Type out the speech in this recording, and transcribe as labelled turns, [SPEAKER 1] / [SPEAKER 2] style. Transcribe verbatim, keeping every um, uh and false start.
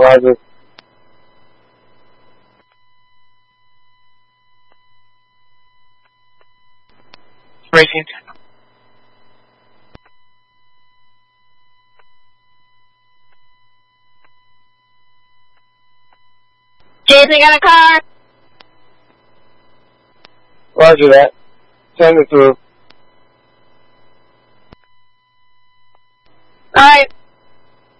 [SPEAKER 1] Roger.
[SPEAKER 2] Racing.
[SPEAKER 3] Jason, got a car?
[SPEAKER 1] Roger that. Send it through.
[SPEAKER 3] Alright.